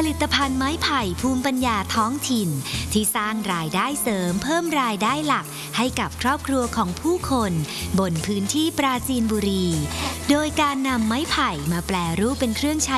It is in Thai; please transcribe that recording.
ลิตภัณฑ์ไม้ไผ่ภูมิปัญญาท้องถิ่นที่สร้างรายได้เสริมเพิ่มรายได้หลักให้กับครอบครัวของผู้คนบนพื้นที่ปราจีนบุรีโดยการนำไม้ไผ่มาแปรรูปเป็นเครื่องใช้